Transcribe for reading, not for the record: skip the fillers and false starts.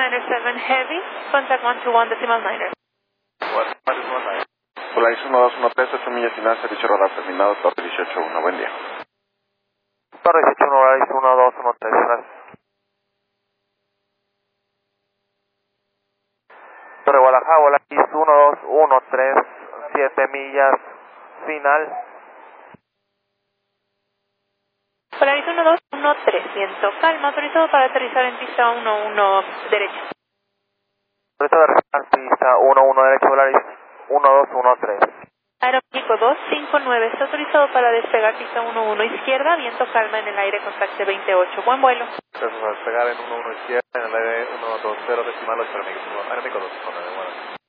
Niner 7 Heavy, contact 121 decimal niner. Polaris 1213, 8 millas final, servicio radar terminado, Torre 181, buen día. Torre 181, Polaris 1213, gracias. Torre Guadalajara, Polaris 1213, 7 millas final. Polaris 1213, calma, autorizado para aterrizar en pista 11 derecha. Autorizado de aterrizar pista 11 derecha, Polaris 1213. Aeroméxico 259, está autorizado para despegar pista 11 izquierda, viento calma en el aire, contacte 28, buen vuelo. Gracias a despegar en 11 izquierda, en el aire 120 decimal 8, Aeroméxico 259, bueno.